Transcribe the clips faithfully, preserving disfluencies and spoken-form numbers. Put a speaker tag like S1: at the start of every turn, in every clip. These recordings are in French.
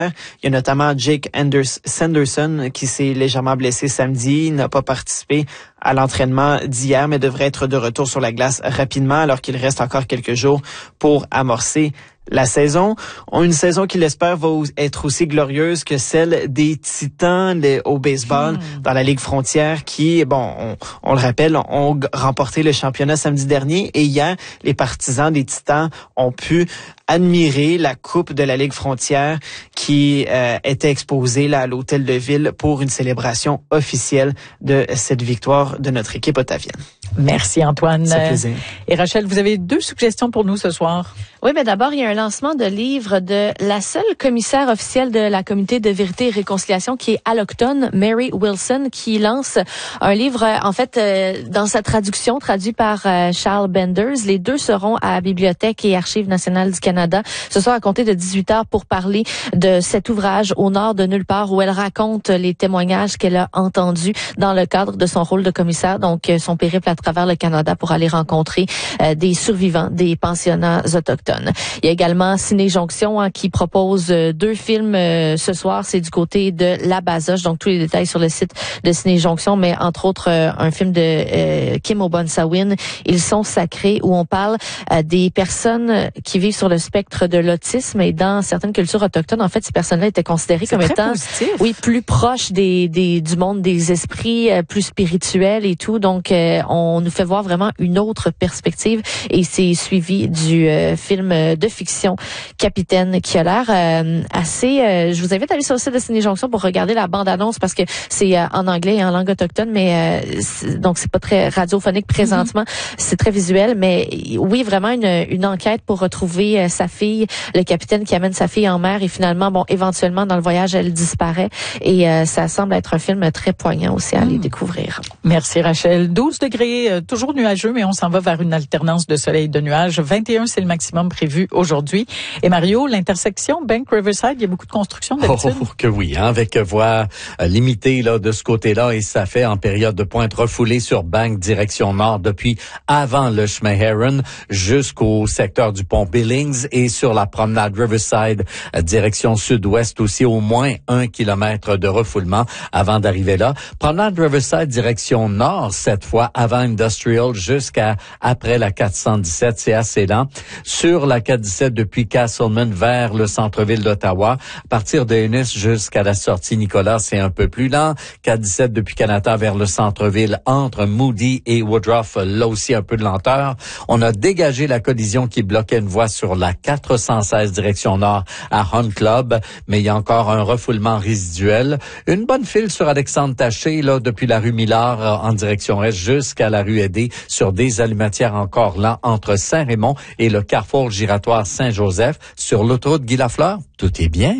S1: Il y a notamment Jake Anders- Sanderson qui s'est légèrement blessé samedi. Il n'a pas participé à l'entraînement d'hier, mais devrait être de retour sur la glace rapidement alors qu'il reste encore quelques jours pour amorcer la saison. Une saison qu'il espère va être aussi glorieuse que celle des Titans les, au baseball mmh. dans la Ligue Frontière qui, bon, on, on le rappelle, ont remporté le championnat samedi dernier et hier, les partisans des Titans ont pu admirer la coupe de la Ligue Frontière qui euh, était exposée là à l'hôtel de ville pour une célébration officielle de cette victoire de notre équipe ottavienne.
S2: Merci Antoine.
S1: C'est un plaisir.
S2: Et Rachel, vous avez deux suggestions pour nous ce soir.
S3: Oui, mais d'abord, il y a un lancement de livre de la seule commissaire officielle de la Communauté de vérité et réconciliation qui est allochtone, Mary Wilson, qui lance un livre, en fait, euh, dans sa traduction, traduit par euh, Charles Benders. Les deux seront à la Bibliothèque et Archives nationales du Canada ce soir à compter de dix-huit heures pour parler de cet ouvrage Au nord de nulle part où elle raconte les témoignages qu'elle a entendus dans le cadre de son rôle de commissaire, donc euh, son périple à travers le Canada pour aller rencontrer euh, des survivants des pensionnats autochtones. Il y a également Ciné Jonction hein, qui propose euh, deux films euh, ce soir. C'est du côté de La Basoche, donc tous les détails sur le site de Ciné Jonction, mais entre autres euh, un film de euh, Kim Obonsawin, Ils sont sacrés, où on parle euh, des personnes qui vivent sur le spectre de l'autisme et dans certaines cultures autochtones, en fait, ces personnes-là étaient considérées
S2: C'est
S3: comme
S2: très
S3: étant
S2: positif.
S3: oui plus proches des, des du monde des esprits, euh, plus spirituels et tout. Donc, euh, on nous fait voir vraiment une autre perspective et c'est suivi du euh, film de fiction Capitaine qui a l'air euh, assez... Euh, je vous invite à aller sur le site de Ciné Jonction pour regarder la bande-annonce parce que c'est euh, en anglais et en langue autochtone, mais euh, c'est, donc c'est pas très radiophonique présentement. Mm-hmm. C'est très visuel, mais oui, vraiment une, une enquête pour retrouver euh, sa fille, le capitaine qui amène sa fille en mer et finalement, bon, éventuellement, dans le voyage, elle disparaît et euh, ça semble être un film très poignant aussi à aller mm. découvrir.
S2: Merci Rachel. douze degrés, euh, toujours nuageux, mais on s'en va vers une alternance de soleil et de nuages. vingt et un, c'est le maximum prévu aujourd'hui. Et Mario, l'intersection Bank-Riverside, il y a beaucoup de construction d'habitude?
S4: Oh, que oui, hein, avec voie euh, limitée là de ce côté-là, et ça fait en période de pointe refoulée sur Bank direction nord depuis avant le chemin Heron jusqu'au secteur du pont Billings et sur la promenade Riverside euh, direction sud-ouest aussi au moins un kilomètre de refoulement avant d'arriver là. Promenade Riverside direction nord cette fois avant Industrial jusqu'à après la quatre cent dix-sept, c'est assez lent. Sur la quatre cent dix-sept depuis Castleman vers le centre-ville d'Ottawa. À partir de Ennis jusqu'à la sortie Nicolas, c'est un peu plus lent. quatre cent dix-sept depuis Canada vers le centre-ville entre Moody et Woodruff, là aussi un peu de lenteur. On a dégagé la collision qui bloquait une voie sur la quatre cent seize direction nord à Hunt Club, mais il y a encore un refoulement résiduel. Une bonne file sur Alexandre Taché, là, depuis la rue Millard en direction est jusqu'à la rue Edé sur des allumatières encore lents entre Saint-Raymond et le carrefour giratoire Saint-Joseph sur l'autoroute Guy Lafleur. Tout est bien.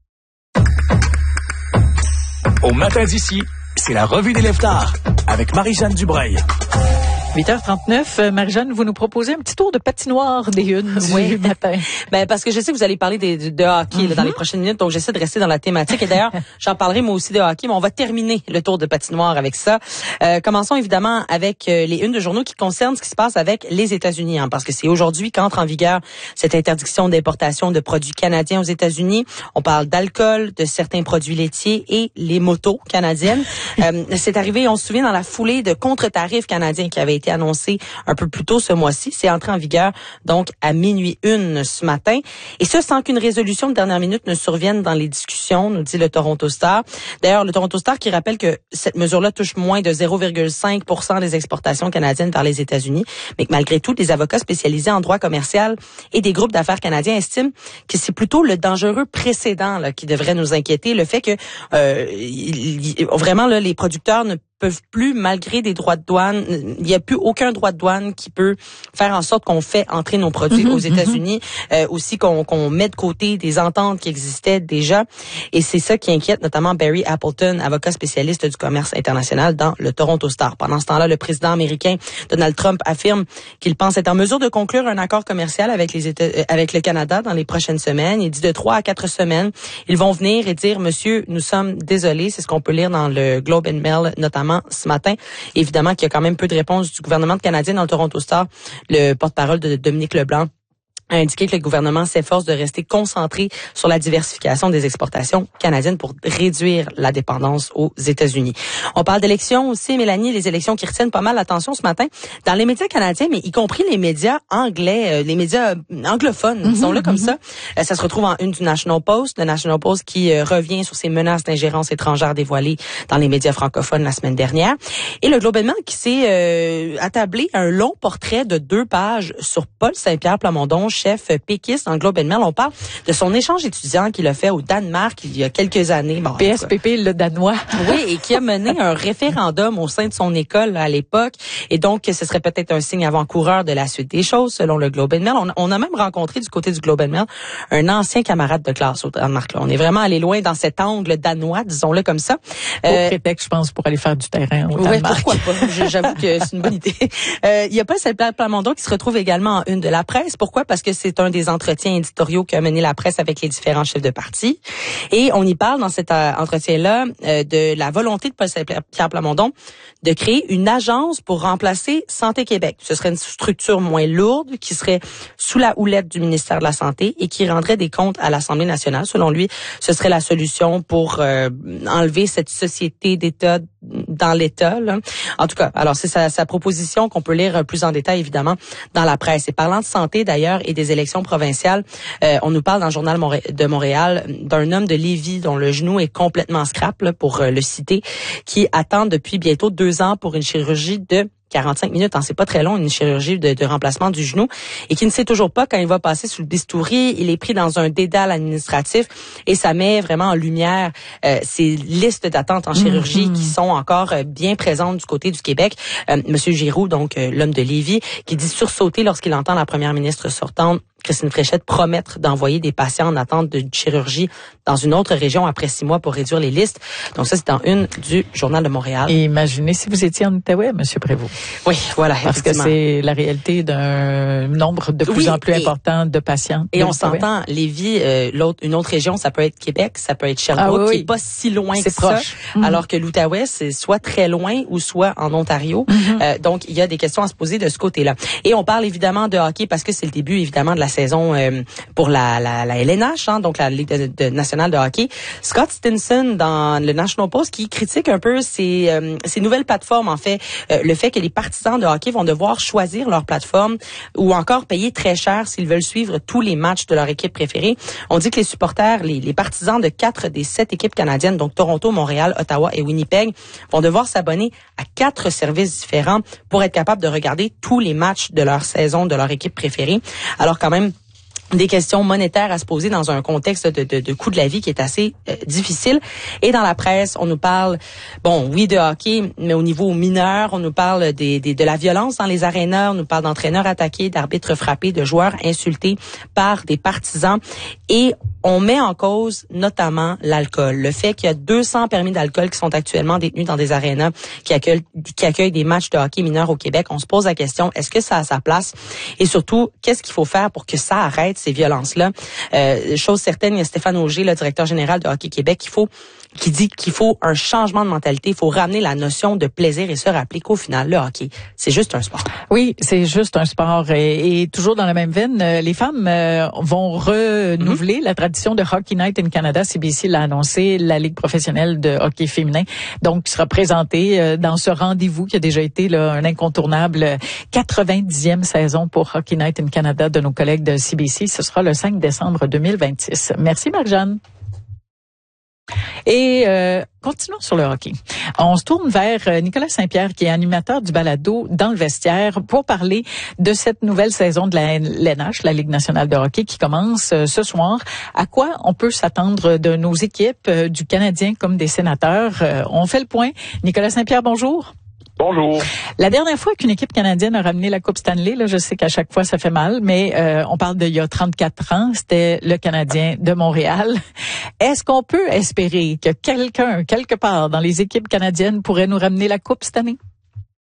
S5: Au matin d'ici, c'est la revue des Leftards avec Marie-Jeanne Dubreuil.
S2: huit heures trente-neuf, Marie-Jeanne, vous nous proposez un petit tour de patinoire des unes du oui. matin.
S6: Ben parce que je sais que vous allez parler de, de, de hockey mm-hmm. là, dans les prochaines minutes, donc j'essaie de rester dans la thématique. Et d'ailleurs, j'en parlerai moi aussi de hockey, mais on va terminer le tour de patinoire avec ça. Euh, commençons évidemment avec euh, les unes de journaux qui concernent ce qui se passe avec les États-Unis, hein, parce que c'est aujourd'hui qu'entre en vigueur cette interdiction d'importation de produits canadiens aux États-Unis. On parle d'alcool, de certains produits laitiers et les motos canadiennes. euh, c'est arrivé, on se souvient, dans la foulée de contre-tarifs canadiens qui avaient été annoncé un peu plus tôt ce mois-ci. C'est entré en vigueur donc à minuit une ce matin. Et ce, sans qu'une résolution de dernière minute ne survienne dans les discussions, nous dit le Toronto Star. D'ailleurs, le Toronto Star qui rappelle que cette mesure-là touche moins de zéro virgule cinq pour cent des exportations canadiennes vers les États-Unis, mais que malgré tout, des avocats spécialisés en droit commercial et des groupes d'affaires canadiens estiment que c'est plutôt le dangereux précédent là, qui devrait nous inquiéter. Le fait que euh, il, il, vraiment là, les producteurs ne peuvent plus, malgré des droits de douane, il n'y a plus aucun droit de douane qui peut faire en sorte qu'on fait entrer nos produits mmh, aux États-Unis, mmh. euh, aussi qu'on, qu'on met de côté des ententes qui existaient déjà. Et c'est ça qui inquiète notamment Barry Appleton, avocat spécialiste du commerce international dans le Toronto Star. Pendant ce temps-là, le président américain Donald Trump affirme qu'il pense être en mesure de conclure un accord commercial avec les États, euh, avec le Canada dans les prochaines semaines. Il dit de trois à quatre semaines, ils vont venir et dire, monsieur, nous sommes désolés. C'est ce qu'on peut lire dans le Globe and Mail, notamment ce matin. Évidemment qu'il y a quand même peu de réponses du gouvernement canadien dans le Toronto Star. Le porte-parole de Dominique Leblanc a indiqué que le gouvernement s'efforce de rester concentré sur la diversification des exportations canadiennes pour réduire la dépendance aux États-Unis. On parle d'élections aussi, Mélanie, les élections qui retiennent pas mal l'attention ce matin dans les médias canadiens, mais y compris les médias anglais, euh, les médias anglophones, mm-hmm, sont là comme mm-hmm. ça. Euh, ça se retrouve en une du National Post, le National Post qui euh, revient sur ces menaces d'ingérence étrangère dévoilées dans les médias francophones la semaine dernière. Et le Globe and Mail qui s'est euh, attablé un long portrait de deux pages sur Paul Saint-Pierre Plamondon, chef péquiste dans le Globe and Mail. On parle de son échange étudiant qu'il a fait au Danemark il y a quelques années. Bon,
S2: P S P P, le danois.
S6: Oui, et qui a mené un référendum au sein de son école à l'époque. Et donc, ce serait peut-être un signe avant-coureur de la suite des choses, selon le Globe and Mail. On, on a même rencontré du côté du Globe and Mail un ancien camarade de classe au Danemark. Là. On est vraiment allé loin dans cet angle danois, disons-le comme ça.
S2: Au euh, prétexte, je pense, pour aller faire du terrain au Danemark.
S6: Oui, pourquoi pas. J'avoue que c'est une bonne idée. Euh, il y a pas Saint-Pierre Plamondon qui se retrouve également en une de la presse. Pourquoi? Parce que c'est un des entretiens éditoriaux qu'a mené la presse avec les différents chefs de parti. Et on y parle dans cet euh, entretien-là euh, de la volonté de Paul Saint-Pierre Plamondon de créer une agence pour remplacer Santé Québec. Ce serait une structure moins lourde qui serait sous la houlette du ministère de la Santé et qui rendrait des comptes à l'Assemblée nationale. Selon lui, ce serait la solution pour euh, enlever cette société d'État dans l'État. Là. En tout cas, alors c'est sa, sa proposition qu'on peut lire plus en détail, évidemment, dans la presse. Et parlant de santé, d'ailleurs, et des élections provinciales, euh, on nous parle dans le Journal de Montréal d'un homme de Lévis dont le genou est complètement scrap, là, pour euh, le citer, qui attend depuis bientôt deux ans pour une chirurgie de quarante-cinq minutes, hein, c'est pas très long, une chirurgie de, de remplacement du genou, et qui ne sait toujours pas quand il va passer sous le bistouri. Il est pris dans un dédale administratif et ça met vraiment en lumière euh, ces listes d'attente en chirurgie mmh. qui sont encore euh, bien présentes du côté du Québec. Euh, Monsieur Giroux, donc euh, l'homme de Lévis, qui dit sursauter lorsqu'il entend la première ministre sortante Christine Fréchette promettre d'envoyer des patients en attente de chirurgie dans une autre région après six mois pour réduire les listes. Donc ça, c'est en une du Journal de Montréal.
S2: Et imaginez si vous étiez en Outaouais, Monsieur Prévost.
S6: Oui, voilà.
S2: Parce que c'est la réalité d'un nombre de plus
S6: oui,
S2: en plus
S6: et,
S2: important de patients.
S6: Et on s'entend, Lévis, euh, l'autre, une autre région, ça peut être Québec, ça peut être Sherbrooke, ah, oui, qui est pas si loin que
S2: proche.
S6: ça. Mmh. Alors que l'Outaouais, c'est soit très loin ou soit en Ontario. Mmh. Euh, donc, il y a des questions à se poser de ce côté-là. Et on parle évidemment de hockey parce que c'est le début, évidemment, de la saison euh, pour la, la, la L N H, hein, donc la Ligue de, de nationale de hockey. Scott Stinson, dans le National Post, qui critique un peu ces, euh, ces nouvelles plateformes, en fait, euh, le fait que les partisans de hockey vont devoir choisir leur plateforme ou encore payer très cher s'ils veulent suivre tous les matchs de leur équipe préférée. On dit que les supporters, les, les partisans de quatre des sept équipes canadiennes, donc Toronto, Montréal, Ottawa et Winnipeg, vont devoir s'abonner à quatre services différents pour être capables de regarder tous les matchs de leur saison, de leur équipe préférée. Alors quand même, des questions monétaires à se poser dans un contexte de, de, de coût de la vie qui est assez euh, difficile. Et dans la presse, on nous parle, bon, oui, de hockey, mais au niveau mineur, on nous parle des, des, de la violence dans les arénas, on nous parle d'entraîneurs attaqués, d'arbitres frappés, de joueurs insultés par des partisans. Et on met en cause notamment l'alcool. Le fait qu'il y a deux cents permis d'alcool qui sont actuellement détenus dans des arénas qui accueillent, qui accueillent des matchs de hockey mineurs au Québec. On se pose la question, est-ce que ça a sa place? Et surtout, qu'est-ce qu'il faut faire pour que ça arrête ces violences-là? Euh, chose certaine, il y a Stéphane Auger, le directeur général de Hockey Québec, il faut, qui dit qu'il faut un changement de mentalité. Il faut ramener la notion de plaisir et se rappeler qu'au final, le hockey, c'est juste un sport.
S2: Oui, c'est juste un sport. Et, et toujours dans la même veine, les femmes euh, vont renouveler mm-hmm. la tradition de Hockey Night in Canada. C B C l'a annoncé, la Ligue professionnelle de hockey féminin. Donc, qui sera présentée euh, dans ce rendez-vous qui a déjà été là, un incontournable quatre-vingt-dixième saison pour Hockey Night in Canada de nos collègues de C B C. Ce sera le cinq décembre deux mille vingt-six. Merci, Marc-Jeanne. Et euh, continuons sur le hockey. On se tourne vers Nicolas Saint-Pierre, qui est animateur du balado dans le vestiaire, pour parler de cette nouvelle saison de la L N H, la Ligue nationale de hockey, qui commence euh, ce soir. À quoi on peut s'attendre de nos équipes, euh, du Canadien comme des Sénateurs? Euh, on fait le point. Nicolas Saint-Pierre, bonjour.
S7: Bonjour.
S2: La dernière fois qu'une équipe canadienne a ramené la Coupe Stanley, là, je sais qu'à chaque fois ça fait mal, mais euh, on parle d'il y a trente-quatre ans, c'était le Canadien de Montréal. Est-ce qu'on peut espérer que quelqu'un, quelque part dans les équipes canadiennes, pourrait nous ramener la Coupe cette année?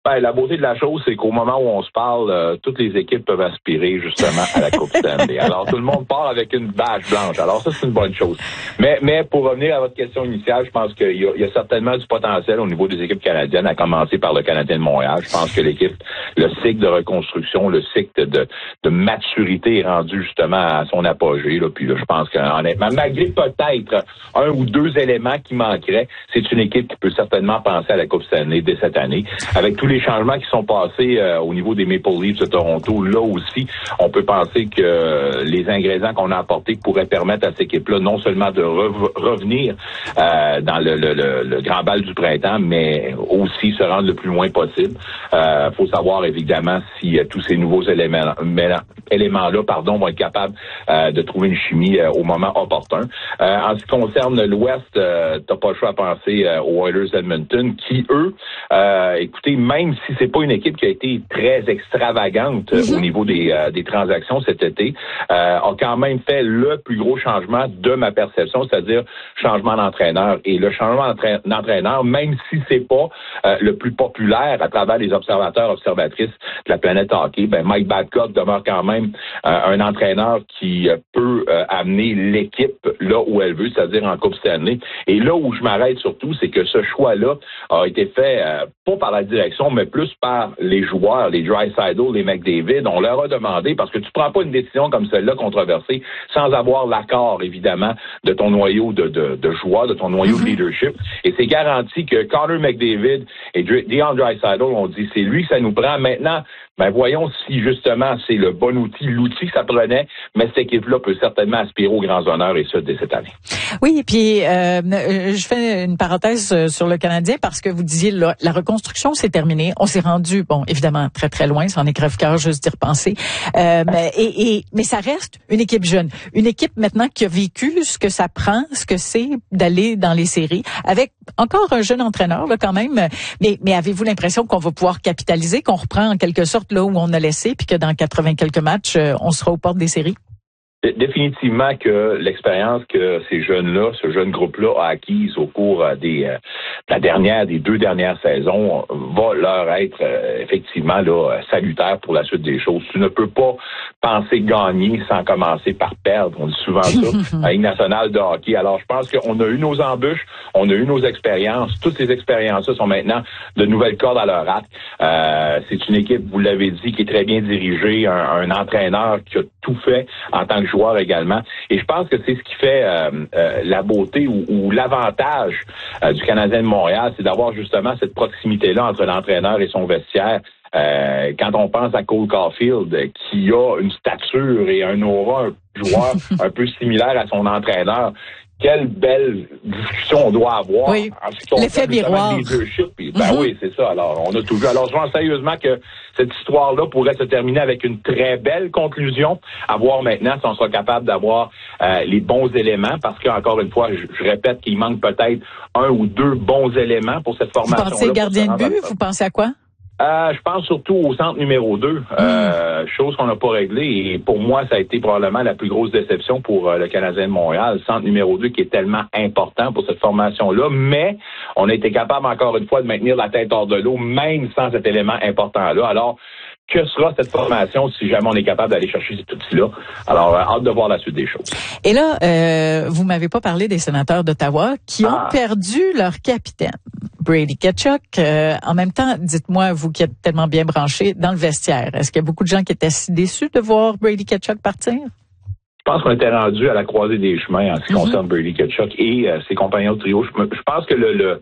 S7: Ben, la beauté de la chose, c'est qu'au moment où on se parle, euh, toutes les équipes peuvent aspirer justement à la Coupe Stanley. Alors, tout le monde part avec une badge blanche. Alors, ça, c'est une bonne chose. Mais, mais pour revenir à votre question initiale, je pense qu'il y a, il y a certainement du potentiel au niveau des équipes canadiennes, à commencer par le Canadien de Montréal. Je pense que l'équipe, le cycle de reconstruction, le cycle de, de maturité est rendu justement à son apogée. Là. Puis là, je pense qu'honnêtement, malgré peut-être un ou deux éléments qui manqueraient, c'est une équipe qui peut certainement penser à la Coupe Stanley dès cette année. Avec tous les changements qui sont passés euh, au niveau des Maple Leafs de Toronto, là aussi, on peut penser que euh, les ingrédients qu'on a apportés pourraient permettre à cette équipe-là non seulement de re- revenir euh, dans le, le, le, le grand bal du printemps, mais aussi se rendre le plus loin possible. Euh, faut savoir évidemment si euh, tous ces nouveaux éléments, éléments-là, pardon, vont être capables euh, de trouver une chimie euh, au moment opportun. Euh, en ce qui concerne l'Ouest, euh, t'as pas le choix à penser euh, aux Oilers Edmonton, qui eux, euh, écoutez, même Même si c'est pas une équipe qui a été très extravagante mm-hmm. au niveau des, euh, des transactions cet été, euh, a quand même fait le plus gros changement de ma perception, c'est-à-dire changement d'entraîneur. Et le changement d'entraîneur, même si c'est pas euh, le plus populaire à travers les observateurs, observatrices de la planète hockey, ben Mike Babcock demeure quand même euh, un entraîneur qui euh, peut euh, amener l'équipe là où elle veut, c'est-à-dire en Coupe Stanley. Et là où je m'arrête surtout, c'est que ce choix-là a été fait euh, pas par la direction, mais plus par les joueurs, les Draisaitl, les McDavid. On leur a demandé, parce que tu prends pas une décision comme celle-là controversée sans avoir l'accord, évidemment, de ton noyau de, de, de joueurs, de ton noyau mm-hmm. de leadership. Et c'est garanti que Connor McDavid et Leon Draisaitl ont dit, c'est lui que ça nous prend. Maintenant, ben voyons si justement c'est le bon outil, l'outil que ça prenait, mais cette équipe-là peut certainement aspirer aux grands honneurs et ça dès cette année.
S2: Oui, et puis euh, je fais une parenthèse sur le Canadien parce que vous disiez là, la reconstruction c'est terminé, on s'est rendu bon évidemment très très loin, c'en est crève-cœur juste d'y repenser, euh, mais, et, et mais ça reste une équipe jeune, une équipe maintenant qui a vécu ce que ça prend, ce que c'est d'aller dans les séries avec encore un jeune entraîneur là quand même, mais mais avez-vous l'impression qu'on va pouvoir capitaliser, qu'on reprend en quelque sorte là où on a laissé, puis que dans quatre-vingts quelques matchs, euh, on sera aux portes des séries?
S7: Définitivement que l'expérience que ces jeunes-là, ce jeune groupe-là a acquise au cours des euh, de la dernière, des deux dernières saisons, va leur être euh, effectivement là salutaire pour la suite des choses. Tu ne peux pas penser gagner sans commencer par perdre. On dit souvent ça à la Ligue nationale de hockey. Alors, je pense qu'on a eu nos embûches, on a eu nos expériences. Toutes ces expériences-là sont maintenant de nouvelles cordes à leur arc. Euh, c'est une équipe, vous l'avez dit, qui est très bien dirigée, un, un entraîneur qui a tout fait en tant que joueur également. Et je pense que c'est ce qui fait euh, euh, la beauté ou, ou l'avantage euh, du Canadien de Montréal, c'est d'avoir justement cette proximité-là entre l'entraîneur et son vestiaire. Euh, quand on pense à Cole Caulfield, qui a une stature et un aura, un joueur un peu similaire à son entraîneur, quelle belle discussion on doit avoir.
S2: Oui, l'effet miroir.
S7: Ben mm-hmm. oui, c'est ça. Alors, on a tout vu. Alors, je pense sérieusement que cette histoire-là pourrait se terminer avec une très belle conclusion. À voir maintenant si on sera capable d'avoir euh, les bons éléments, parce qu'encore une fois, je, je répète qu'il manque peut-être un ou deux bons éléments pour cette formation-là.
S2: Vous pensez gardien de but? Vous pensez à quoi?
S7: Euh, je pense surtout au centre numéro deux, euh, mmh. chose qu'on n'a pas réglée. Et pour moi, ça a été probablement la plus grosse déception pour euh, le Canadien de Montréal. Le centre numéro deux qui est tellement important pour cette formation-là. Mais on a été capable, encore une fois, de maintenir la tête hors de l'eau, même sans cet élément important-là. Alors, que sera cette formation si jamais on est capable d'aller chercher cet outil-là? Alors, euh, hâte de voir la suite des choses.
S2: Et là, euh, vous m'avez pas parlé des sénateurs d'Ottawa qui ah. ont perdu leur capitaine, Brady Tkachuk. Euh, en même temps, dites-moi, vous qui êtes tellement bien branchés dans le vestiaire, est-ce qu'il y a beaucoup de gens qui étaient si déçus de voir Brady Tkachuk partir?
S7: Je pense qu'on était rendu à la croisée des chemins en ce qui mm-hmm. concerne Brady Tkachuk et euh, ses compagnons de trio. Je, me, je pense que le... le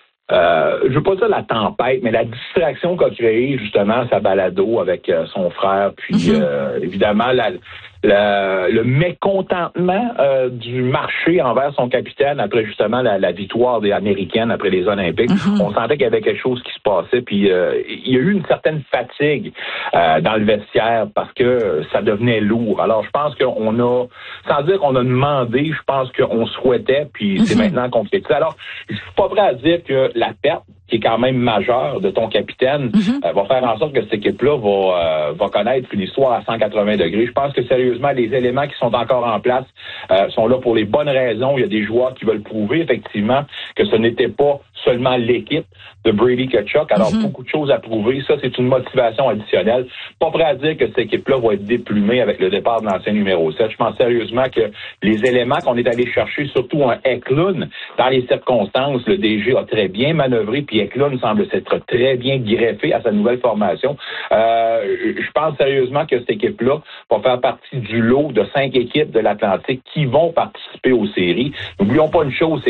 S7: Euh, je veux pas dire la tempête, mais la distraction qu'a créée justement sa balado avec euh, son frère, puis mm-hmm. euh, évidemment la, la, le mécontentement euh, du marché envers son capitaine après justement la, la victoire des Américaines après les Olympiques. Mm-hmm. On sentait qu'il y avait quelque chose qui se passait, puis euh, il y a eu une certaine fatigue euh, dans le vestiaire parce que ça devenait lourd. Alors je pense qu'on a, sans dire qu'on a demandé, je pense qu'on souhaitait, puis mm-hmm. c'est maintenant concrétisé. Alors je suis pas prêt à dire que la perte, qui est quand même majeure de ton capitaine, mm-hmm. euh, va faire en sorte que cette équipe-là va, euh, va connaître une histoire à cent quatre-vingts degrés. Je pense que sérieusement, les éléments qui sont encore en place euh, sont là pour les bonnes raisons. Il y a des joueurs qui veulent prouver effectivement que ce n'était pas seulement l'équipe de Brady Tkachuk. Alors, mm-hmm. beaucoup de choses à prouver. Ça, c'est une motivation additionnelle. Pas prêt à dire que cette équipe-là va être déplumée avec le départ de l'ancien numéro sept. Je pense sérieusement que les éléments qu'on est allé chercher, surtout un Eklund, dans les circonstances, le D G a très bien manœuvré, puis Eklund semble s'être très bien greffé à sa nouvelle formation. Euh, je pense sérieusement que cette équipe-là va faire partie du lot de cinq équipes de l'Atlantique qui vont participer aux séries. N'oublions pas une chose,